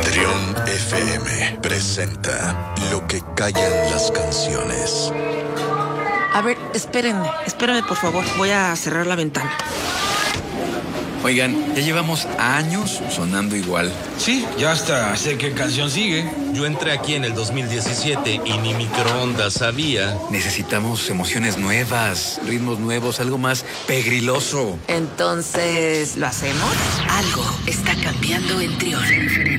Trión FM presenta Lo que callan las canciones. A ver, espérenme por favor, voy a cerrar la ventana. Oigan, ya llevamos años sonando igual. Sí, ya hasta sé qué canción sigue. Yo entré aquí en el 2017 y ni microondas sabía. Necesitamos emociones nuevas, ritmos nuevos, algo más pegriloso. Entonces, ¿lo hacemos? Algo está cambiando en Trión.